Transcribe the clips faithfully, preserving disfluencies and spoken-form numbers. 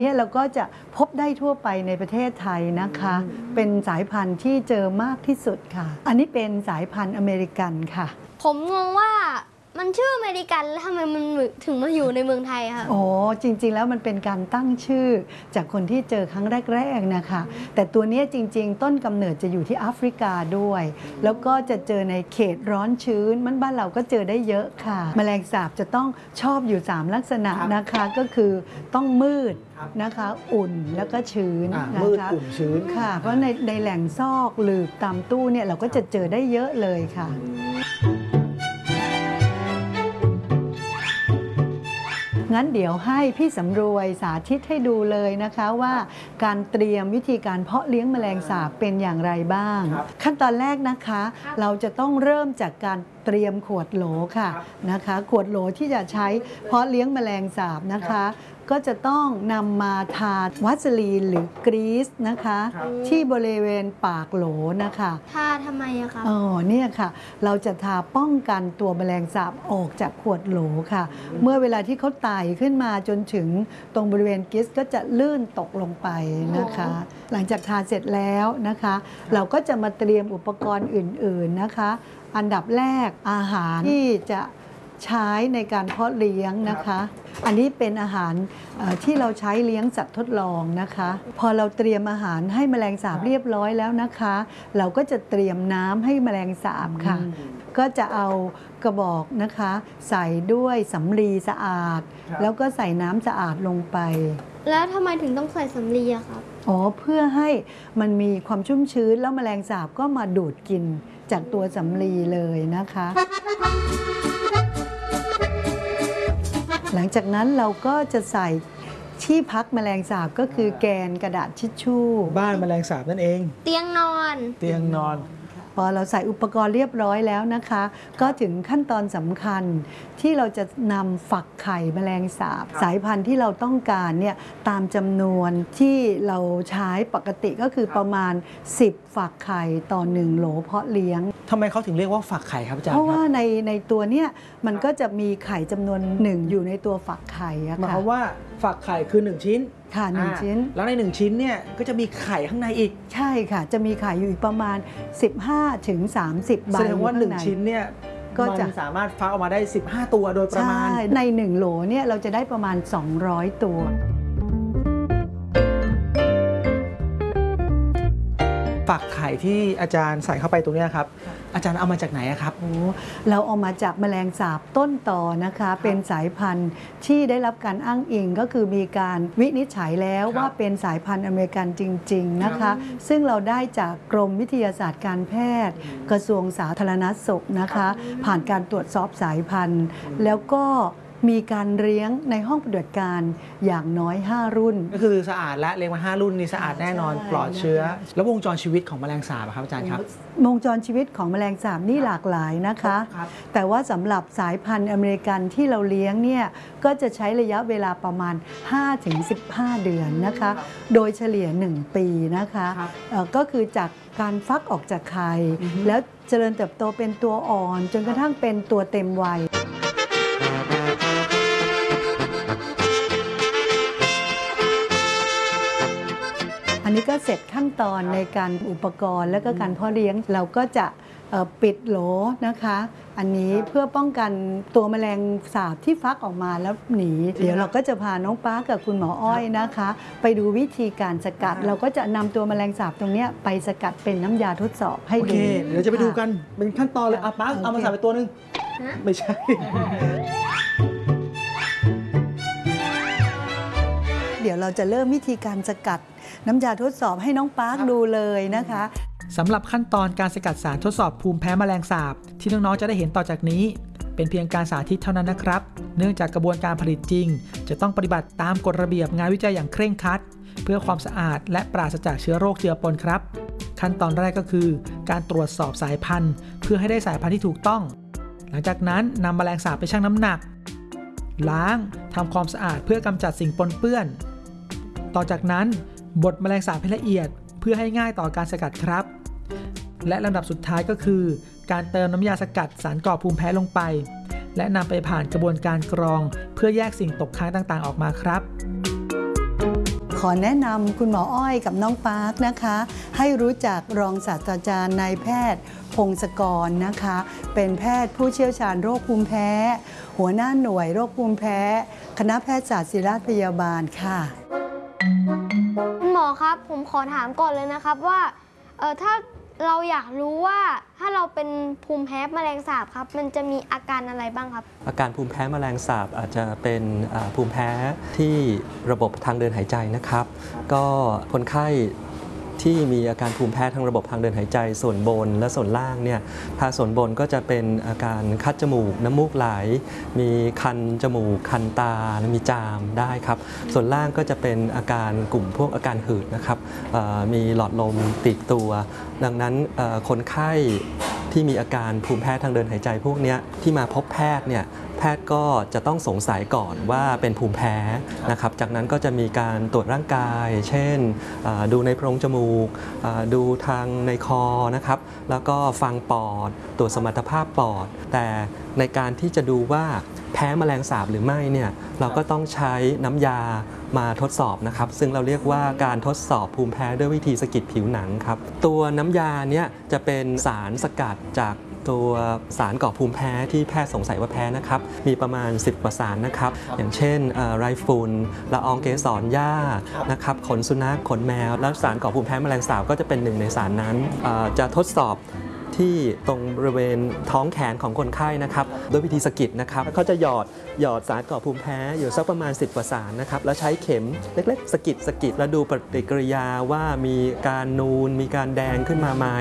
เนี่ยเราก็จะพบได้ทั่วไปในประเทศไทยนะคะเป็นสายพันธุ์ที่เจอมากที่สุดค่ะอันนี้เป็นสายพันธุ์อเมริกันค่ะผมงงว่ามันชื่ออเมริกันแล้วทำไมมันถึงมาอยู่ในเมืองไทยคะโอ้จริงๆแล้วมันเป็นการตั้งชื่อจากคนที่เจอครั้งแรกๆนะคะแต่ตัวนี้จริงๆต้นกำเนิดจะอยู่ที่แอฟริกาด้วยแล้วก็จะเจอในเขตร้อนชื้นมันบ้านเราก็เจอได้เยอะค่ะแมลงสาบจะต้องชอบอยู่สามลักษณะนะคะก็คือต้องมืดนะคะอุ่นแล้วก็ชื้นนะคะมืดอุ่นชื้นค่ะเพราะในในแหล่งซอกหลืบตามตู้เนี่ยเราก็จะเจอได้เยอะเลยค่ะงั้นเดี๋ยวให้พี่สำรวยสาธิตให้ดูเลยนะคะว่าการเตรียมวิธีการเพาะเลี้ยงแมลงสาบเป็นอย่างไรบ้างขั้นตอนแรกนะคะเราจะต้องเริ่มจากการเตรียมขวดโหลค่ะนะคะขวดโหลที่จะใช้เพาะเลี้ยงแมลงสาบนะคะก็จะต้องนำมาทาวัสลีนหรือกรีซนะคะที่บริเวณปากโหลนะคะทาทำไมอะคะอ๋อเนี่ยค่ะเราจะทาป้องกันตัวแมลงสาบออกจากขวดโหลค่ะเมื่อเวลาที่เขาไต่ขึ้นมาจนถึงตรงบริเวณกรีซก็จะลื่นตกลงไปนะคะหลังจากทาเสร็จแล้วนะคะเราก็จะมาเตรียมอุปกรณ์อื่นๆนะคะอันดับแรกอาหารที่จะใช้ในการเพาะเลี้ยงนะคะอันนี้เป็นอาหารที่เราใช้เลี้ยงสัตว์ทดลองนะคะพอเราเตรียมอาหารให้แมลงสาบเรียบร้อยแล้วนะคะเราก็จะเตรียมน้ำให้แมลงสาบค่ะก็จะเอากระบอกนะคะใส่ด้วยสำลีสะอาดแล้วก็ใส่น้ำสะอาดลงไปแล้วทำไมถึงต้องใส่สำลีอะครับอ๋อเพื่อให้มันมีความชุ่มชื้นแล้วแมลงสาบก็มาดูดกินจากตัวสำลีเลยนะคะหลังจากนั้นเราก็จะใส่ที่พักแมลงสาบก็คือแกนกระดาษทิชชู่บ้านแมลงสาบนั่นเองเตียงนอนเตียงนอนพอเราใส่อุปกรณ์เรียบร้อยแล้วนะคะก็ถึงขั้นตอนสำคัญที่เราจะนำฝักไข่แมลงสาบสายพันธุ์ที่เราต้องการเนี่ยตามจำนวนที่เราใช้ปกติก็คือประมาณสิบฝักไข่ต่อหนึ่งโหลเพาะเลี้ยงทำไมเขาถึงเรียกว่าฝักไข่ครับอาจารย์เพราะว่าในในตัวเนี้ยมันก็จะมีไข่จำนวนหนึ่งอยู่ในตัวฝักไข่อะค่ะหมายความว่าฝักไข่คือหนึ่งชิ้นค่ะหนึ่งชิ้นแล้วในหนึ่งชิ้นเนี่ยก็จะมีไข่ข้างในอีกใช่ค่ะจะมีไข่อยู่อีกประมาณ สิบห้าถึงสามสิบ ใบแสดงว่าหนึ่งชิ้นเนี่ยก็จะสามารถฟักออกมาได้สิบห้าตัวโดยประมาณในหนึ่งโหลเนี่ยเราจะได้ประมาณสองร้อยตัวฝักไข่ที่อาจารย์ใส่เข้าไปตรงนี้ครับอาจารย์เอามาจากไหนครับโอ้เราเอามาจากแมลงสาบต้นตอนะคะเป็นสายพันธุ์ที่ได้รับการอ้างอิงก็คือมีการวินิจฉัยแล้วว่าเป็นสายพันธุ์อเมริกันจริงๆนะคะซึ่งเราได้จากกรมวิทยาศาสตร์การแพทย์กระทรวงสาธารณสุขนะคะผ่านการตรวจสอบสายพันธุ์แล้วก็มีการเลี้ยงในห้องปฏิบัติการอย่างน้อยห้ารุ่นก็คือสะอาดและเลี้ยงมาห้ารุ่นนี่สะอาดแน่นอนปลอดเชื้อแล้ววงจรชีวิตของแมลงสาบครับอาจารย์ครับวงจรชีวิตของแมลงสาบนี่หลากหลายนะคะแต่ว่าสำหรับสายพันธุ์อเมริกันที่เราเลี้ยงเนี่ยก็จะใช้ระยะเวลาประมาณ ห้าถึงสิบห้า เดือนนะคะโดยเฉลี่ยหนึ่งปีนะคะก็คือจากการฟักออกจากไข่แล้วเจริญเติบโตเป็นตัวอ่อนจนกระทั่งเป็นตัวเต็มวัยอันนี้ก็เสร็จขั้นตอนในการอุปกรณ์และก็การเพาะเลี้ยงเราก็จะปิดโหลนะคะอันนี้เพื่อป้องกันตัวแมลงสาบที่ฟักออกมาแล้วหนีเดี๋ยวเราก็จะพาน้องป้ากับคุณหมออ้อยนะคะไปดูวิธีการสกัดเราก็จะนำตัวแมลงสาบตรงนี้ไปสกัดเป็นน้ำยาทดสอบให้ดูโอเคเดี๋ยวจะไปดูกันเป็นขั้นตอนเลยเอาป้าเอามาใส่ไปตัวนึงไม่ใช่เดี๋ยวเราจะเริ่มวิธีการสกัดน้ำยาทดสอบให้น้องปาร์คดูเลยนะคะสำหรับขั้นตอนการสกัดสารทดสอบภูมิแพ้แมลงสาบที่น้องๆจะได้เห็นต่อจากนี้เป็นเพียงการสาธิตเท่านั้นนะครับเนื่องจากกระบวนการผลิตจริงจะต้องปฏิบัติตามกฎระเบียบงานวิจัยอย่างเคร่งครัดเพื่อความสะอาดและปราศจากเชื้อโรคเจือปนครับขั้นตอนแรกก็คือการตรวจสอบสายพันธุ์เพื่อให้ได้สายพันธุ์ที่ถูกต้องหลังจากนั้นนำแมลงสาบไปชั่งน้ำหนักล้างทำความสะอาดเพื่อกำจัดสิ่งปนเปื้อนต่อจากนั้นบดแมลงสาบให้ละเอียดเพื่อให้ง่ายต่อการสกัดครับและลำดับสุดท้ายก็คือการเติมน้ำยาสกัดสารก่อภูมิแพ้ลงไปและนำไปผ่านกระบวนการกรองเพื่อแยกสิ่งตกค้างต่างๆออกมาครับขอแนะนำคุณหมออ้อยกับน้องปาร์คนะคะให้รู้จักรองศาสตราจารย์นายแพทย์พงศกรนะคะเป็นแพทย์ผู้เชี่ยวชาญโรคภูมิแพ้หัวหน้าหน่วยโรคภูมิแพ้คณะแพทยศาสตร์ศิริราชพยาบาลค่ะคุณหมอครับผมขอถามก่อนเลยนะครับว่าเออถ้าเราอยากรู้ว่าถ้าเราเป็นภูมิแพ้แมลงสาบครับมันจะมีอาการอะไรบ้างครับอาการภูมิแพ้แมลงสาบอาจจะเป็นภูมิแพ้ที่ระบบทางเดินหายใจนะครับก็คนไข้ที่มีอาการภูมิแพ้ทางระบบทางเดินหายใจส่วนบนและส่วนล่างเนี่ยถ้าส่วนบนก็จะเป็นอาการคัดจมูกน้ำมูกไหลมีคันจมูกคันตาและมีจามได้ครับส่วนล่างก็จะเป็นอาการกลุ่มพวกอาการหืดนะครับมีหลอดลมตีบตัวดังนั้นคนไข้ที่มีอาการภูมิแพ้ทางเดินหายใจพวกนี้ที่มาพบแพทย์เนี่ยแพทย์ก็จะต้องสงสัยก่อนว่าเป็นภูมิแพ้นะครับจากนั้นก็จะมีการตรวจร่างกาย เช่นดูในโพรงจมูกดูทางในคอนะครับแล้วก็ฟังปอดตรวจสมรรถภาพปอดแต่ในการที่จะดูว่าแพ้แมลงสาบหรือไม่เนี่ยเราก็ต้องใช้น้ำยามาทดสอบนะครับซึ่งเราเรียกว่าการทดสอบภูมิแพ้ด้วยวิธีสะกิดผิวหนังครับตัวน้ำยาเนี่ยจะเป็นสารสกัดจากตัวสารก่อภูมิแพ้ที่แพทย์สงสัยว่าแพ้นะครับมีประมาณสิบกว่าสารนะครับอย่างเช่นไรฝุ่นละอองเกสรหญ้านะครับขนสุนัขขนแมวแล้วสารก่อภูมิแพ้แมลงสาบก็จะเป็นหนึ่งในสารนั้นจะทดสอบที่ตรงบริเวณท้องแขนของคนไข้นะครับด้วยวิธีสะกิดนะครับเขาจะหยอดหยอดสารก่อภูมิแพ้อยู่สักประมาณสิบกว่าสารนะครับแล้วใช้เข็มเล็กๆสะกิดสะกิดแล้วดูปฏิกิริยาว่ามีการนูนมีการแดงขึ้นมาไหม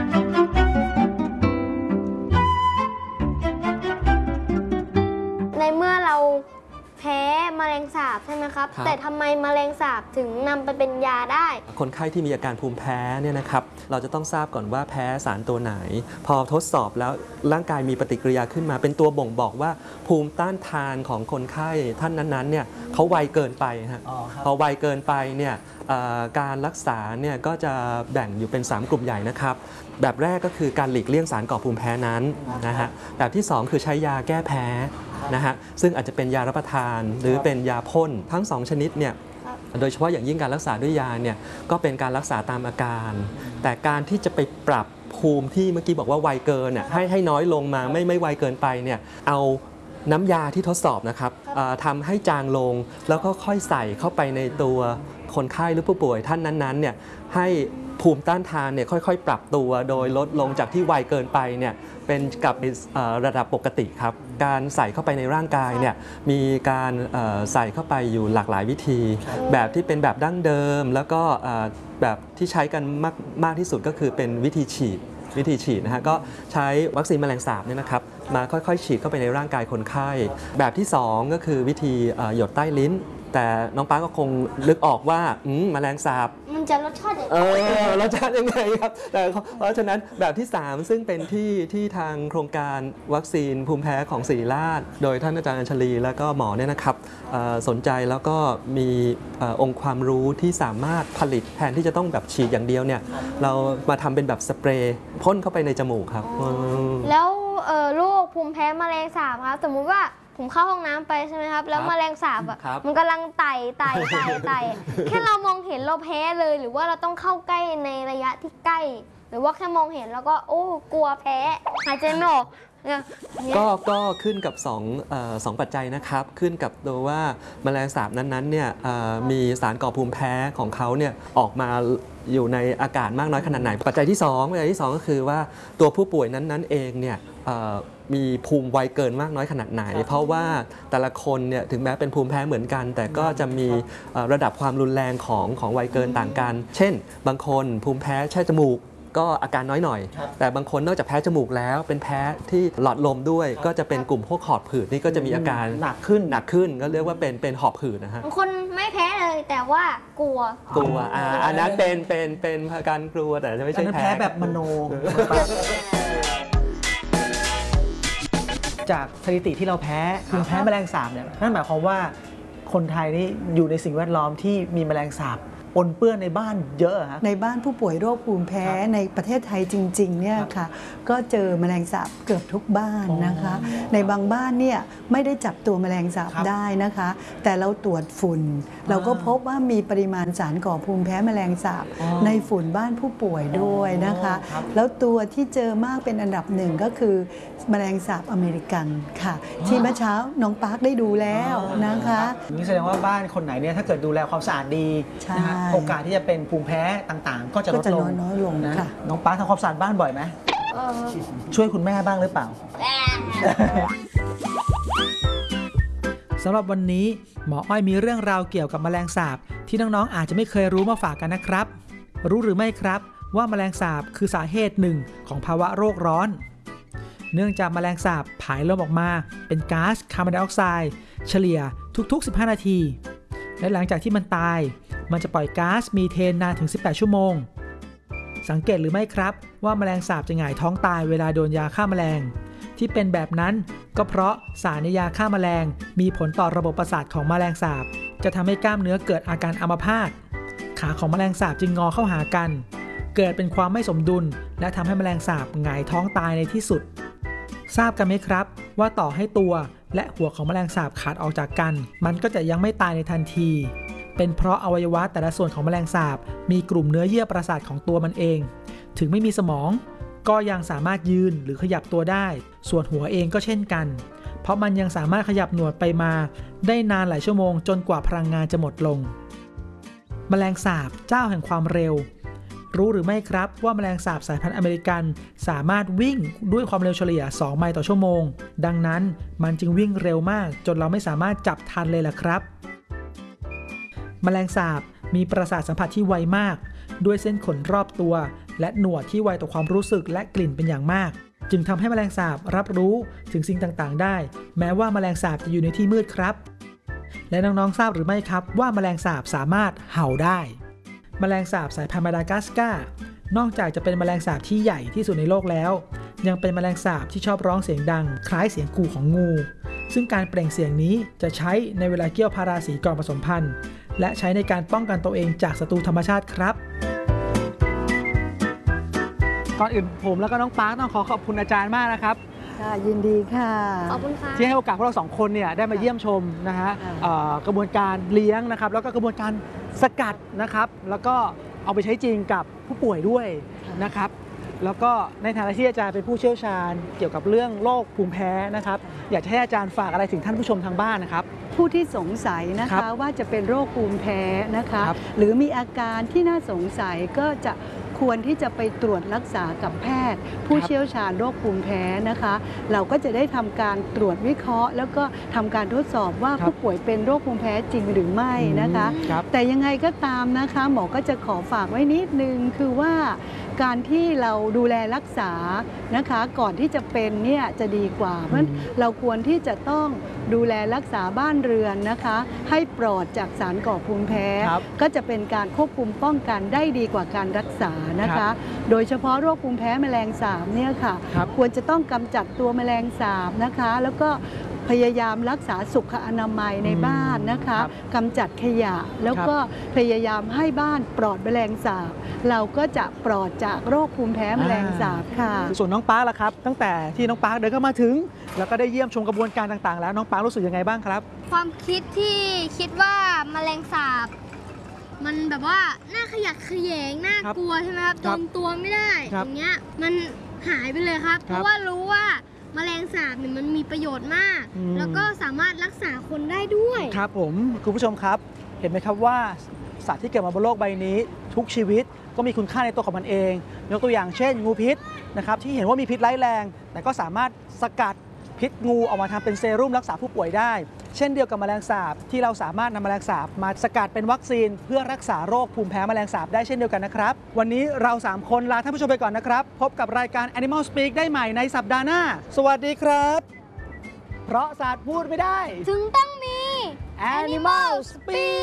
ในเมื่อเราแพ้แมลงสาบใช่ไหมครับแต่ทำไมแมลงสาบถึงนำไปเป็นยาได้คนไข้ที่มีอาการภูมิแพ้เนี่ยนะครับเราจะต้องทราบก่อนว่าแพ้สารตัวไหนพอทดสอบแล้วร่างกายมีปฏิกิริยาขึ้นมาเป็นตัวบ่งบอกว่าภูมิต้านทานของคนไข้ท่านนั้นๆเนี่ยเขาไวเกินไปฮะพอไวเกินไปเนี่ยการรักษาเนี่ยก็จะแบ่งอยู่เป็นสามกลุ่มใหญ่นะครับแบบแรกก็คือการหลีกเลี่ยงสารก่อภูมิแพ้นั้นนะฮะแบบที่สองคือใช้ยาแก้แพ้นะฮะซึ่งอาจจะเป็นยารับประทานหรือเป็นยาพ่นทั้งสองชนิดเนี่ยโดยเฉพาะอย่างยิ่งการรักษาด้วยยาเนี่ยก็เป็นการรักษาตามอาการแต่การที่จะไปปรับภูมิที่เมื่อกี้บอกว่าไวเกินเนี่ยให้ให้น้อยลงมาไม่ไม่ไวเกินไปเนี่ยเอาน้ำยาที่ทดสอบนะครับทำให้จางลงแล้วก็ค่อยใส่เข้าไปในตัวคนไข้หรือผู้ป่วยท่านนั้นๆเนี่ยให้ภูมิต้านทานเนี่ยค่อยๆปรับตัวโดยลดลงจากที่ไวเกินไปเนี่ยเป็นกลับในระดับปกติครับการใส่เข้าไปในร่างกายเนี่ยมีการใส่เข้าไปอยู่หลากหลายวิธีแบบที่เป็นแบบดั้งเดิมแล้วก็แบบที่ใช้กันมากมากที่สุดก็คือเป็นวิธีฉีดวิธีฉีดนะฮะก็ใช้วัคซีนแมลงสาบเนี่ยนะครับมาค่อยๆฉีดเข้าไปในร่างกายคนไข้แบบที่สองก็คือวิธีหยดใต้ลิ้นแต่น้องป้าก็คงนึกออกว่าแมลงสาบมันจะรสชาติยังไงเออรสชาติยังไงครับแต่เพราะฉะนั้นแบบที่สามซึ่งเป็นที่ที่ทางโครงการวัคซีนภูมิแพ้ของศิริราชโดยท่านอาจารย์อัญชลีแล้วก็หมอเนี่ยนะครับสนใจแล้วก็มีองค์ความรู้ที่สามารถผลิตแทนที่จะต้องแบบฉีดอย่างเดียวเนี่ยเรามาทำเป็นแบบสเปรย์พ่นเข้าไปในจมูกครับแล้วโรคภูมิแพ้แมลงสาบครับสมมุติว่าผมเข้าห้องน้ำไปใช่ไหมครับแล้วแมลงสาบอ่ะมันกำลังไต่ไต่ไต่ไต่แค่เรามองเห็นเราแพ้เลยหรือว่าเราต้องเข้าใกล้ในระยะที่ใกล้หรือว่าแค่มองเห็นแล้วก็โอ้กลัวแพ้หายใจไม่ออกก็ก็ขึ้นกับสองสองปัจจัยนะครับขึ้นกับตัวว่าแมลงสาบนั้นๆเนี่ยมีสารก่อภูมิแพ้ของเขาเนี่ยออกมาอยู่ในอากาศมากน้อยขนาดไหนปัจจัยที่สองปัจจัยที่สองก็คือว่าตัวผู้ป่วยนั้นๆเองเนี่ยมีภูมิไวเกินมากน้อยขนาดไหนเพราะว่าแต่ละคนเนี่ยถึงแม้เป็นภูมิแพ้เหมือนกันแต่ก็จะมีระดับความรุนแรงของของไวเกินต่างกันเช่นบางคนภูมิแพ้แค่จมูกก็อาการน้อยหน่อยแต่บางคนนอกจากแพ้จมูกแล้วเป็นแพ้ที่หลอดลมด้วยก็จะเป็นกลุ่มพวกหอบหืดนี่ก็จะมีอาการหนักขึ้นหนักขึ้นก็เรียกว่าเป็นเป็นหอบหืดนะฮะบางคนไม่แพ้เลยแต่ว่ากลัวกลัวอ่าอันนั้นเป็นเป็นเป็นอาการกลัวแต่ไม่ใช่แพ้แบบมโนจากสถิติที่เราแพ้คือแพ้แมลงสาบเนี่ยนั่นหมายความว่าคนไทยนี่อยู่ในสิ่งแวดล้อมที่มีแมลงสาบปนเปื้อนในบ้านเยอะฮะในบ้านผู้ป่วยโรคภูมิแพ้ในประเทศไทยจริงๆเนี่ยค่ะก็เจอแมลงสาบเกือบทุกบ้านนะคะในบางบ้านเนี่ยไม่ได้จับตัวแมลงสาบได้นะคะแต่เราตรวจฝุ่นเราก็พบว่ามีปริมาณสารก่อภูมิแพ้แมลงสาบในฝุ่นบ้านผู้ป่วยด้วยนะคะแล้วตัวที่เจอมากเป็นอันดับหนึ่งก็คือแมลงสาบอเมริกันค่ะที่เมื่อเช้าน้องปาร์คได้ดูแล้วนะคะนี่แสดงว่าบ้านคนไหนเนี่ยถ้าเกิดดูแลความสะอาดดีนะฮะโอกาสที่จะเป็นภูมิแพ้ต่างๆก็จะลดลงน้อยลงนะน้องปาร์คทำความสะอาดบ้านบ่อยไหมช่วยคุณแม่บ้างหรือเปล่าสำหรับวันนี้หมออ้อยมีเรื่องราวเกี่ยวกับแมลงสาบที่น้องๆอาจจะไม่เคยรู้มาฝากกันนะครับรู้หรือไม่ครับว่าแมลงสาบคือสาเหตุหนึ่งของภาวะโรคร้อนเนื่องจากแมลงสาบผายลมออกมาเป็นก๊าซคาร์บอนไดออกไซด์เฉลี่ยทุกๆสิบห้านาทีและหลังจากที่มันตายมันจะปล่อยก๊าซมีเทนนานถึงสิบแปดชั่วโมงสังเกตหรือไม่ครับว่าแมลงสาบจะหงายท้องตายเวลาโดนยาฆ่าแมลงที่เป็นแบบนั้นก็เพราะสารในยาฆ่าแมลงมีผลต่อระบบประสาทของแมลงสาบจะทำให้กล้ามเนื้อเกิดอาการอัมพาตขาของแมลงสาบจึงงอเข้าหากันเกิดเป็นความไม่สมดุลและทำให้แมลงสาบหงายท้องตายในที่สุดทราบกันไหมครับว่าต่อให้ตัวและหัวของแมลงสาบขาดออกจากกันมันก็จะยังไม่ตายในทันทีเป็นเพราะอวัยวะแต่ละส่วนของแมลงสาบมีกลุ่มเนื้อเยื่อประสาทของตัวมันเองถึงไม่มีสมองก็ยังสามารถยืนหรือขยับตัวได้ส่วนหัวเองก็เช่นกันเพราะมันยังสามารถขยับหนวดไปมาได้นานหลายชั่วโมงจนกว่าพลังงานจะหมดลงแมลงสาบเจ้าแห่งความเร็วรู้หรือไม่ครับว่าแมลงสาบสายพันธุ์อเมริกันสามารถวิ่งด้วยความเร็วเฉลี่ยสองไมล์ต่อชั่วโมงดังนั้นมันจึงวิ่งเร็วมากจนเราไม่สามารถจับทันเลยล่ะครับแมลงสาบมีประสาทสัมผัสที่ไวมากด้วยเส้นขนรอบตัวและหนวดที่ไวต่อความรู้สึกและกลิ่นเป็นอย่างมากจึงทำให้แมลงสาบรับรู้ถึงสิ่งต่างๆได้แม้ว่าแมลงสาบจะอยู่ในที่มืดครับและน้องๆทราบหรือไม่ครับว่าแมลงสาบสามารถเห่าได้แมลงสาบสายพันธุ์มาดากัสการ์นอกจากจะเป็นแมลงสาบที่ใหญ่ที่สุดในโลกแล้วยังเป็นแมลงสาบที่ชอบร้องเสียงดังคล้ายเสียงกู่ของงูซึ่งการเปล่งเสียงนี้จะใช้ในเวลาเกี่ยวพาราสีก่อนผสมพันธุ์และใช้ในการป้องกันตัวเองจากศัตรูธรรมชาติครับก่อนอื่นผมแล้วก็น้องปาร์คต้องขอขอบคุณอาจารย์มากนะครับค่ะยินดีค่ะขอบคุณค่ะที่ให้โอกาสพวกเราสองคนเนี่ยได้มาเยี่ยมชมนะฮะกระบวนการเลี้ยงนะครับแล้วก็กระบวนการสกัดนะครับแล้วก็เอาไปใช้จริงกับผู้ป่วยด้วยนะครับแล้วก็ในฐานะที่อาจารย์เป็นผู้เชี่ยวชาญเกี่ยวกับเรื่องโรคภูมิแพ้นะครับอยากให้อาจารย์ฝากอะไรถึงท่านผู้ชมทางบ้านนะครับผู้ที่สงสัยนะคะว่าจะเป็นโรคภูมิแพ้นะคะหรือมีอาการที่น่าสงสัยก็จะควรที่จะไปตรวจรักษากับแพทย์ผู้เชี่ยวชาญโรคภูมิแพ้นะคะเราก็จะได้ทำการตรวจวิเคราะห์แล้วก็ทำการทดสอบว่าผู้ป่วยเป็นโรคภูมิแพ้จริงหรือไม่นะคะแต่ยังไงก็ตามนะคะหมอก็จะขอฝากไว้นิดนึงคือว่าการที่เราดูแลรักษานะคะก่อนที่จะเป็นเนี่ยจะดีกว่าเพราะฉะนั้นเราควรที่จะต้องดูแลรักษาบ้านเรือนนะคะให้ปลอดจากสารก่อภูมิแพ้ก็จะเป็นการควบคุมป้องกันได้ดีกว่าการรักษานะคะโดยเฉพาะโรคภูมิแพ้แมลงสาบเนี่ยค่ะควรจะต้องกำจัดตัวแมลงสาบนะคะแล้วก็พยายามรักษาสุขอนามัยในบ้านนะคะกำจัดขยะแล้วก็พยายามให้บ้านปลอดแมลงสาบเราก็จะปลอดจากโรคภูมิแพ้แมลงสาบค่ะส่วนน้องปาร์คล่ะครับตั้งแต่ที่น้องปาร์คเดินเข้ามาถึงแล้วก็ได้เยี่ยมชมกระบวนการต่างๆแล้วน้องปาร์ครู้สึกยังไงบ้างครับความคิดที่คิดว่าแมลงสาบมันแบบว่าน่าขยักขยแยงน่ากลัวใช่ไหมครับโดนตัวไม่ได้อย่างเงี้ยมันหายไปเลยครับเพราะว่ารู้ว่าแมลงสาบเนี่ยมันมีประโยชน์มากแล้วก็สามารถรักษาคนได้ด้วยครับผมคุณผู้ชมครับเห็นไหมครับว่าสัตว์ที่เกิดมาบนโลกใบนี้ทุกชีวิตก็มีคุณค่าในตัวของมันเองยกตัวอย่างเช่นงูพิษนะครับที่เห็นว่ามีพิษร้ายแรงแต่ก็สามารถสกัดพิษงูออกมาทำเป็นเซรุ่มรักษาผู้ป่วยได้เช่นเดียวกับแมลงสาบที่เราสามารถนำแมลงสาบมาสกัดเป็นวัคซีนเพื่อรักษาโรคภูมิแพ้แมลงสาบได้เช่นเดียวกันนะครับวันนี้เราสามคนลาท่านผู้ชมไปก่อนนะครับพบกับรายการ Animal Speak ได้ใหม่ในสัปดาห์หน้าสวัสดีครับเพราะสัตว์พูดไม่ได้ถึงต้องมี Animal Speak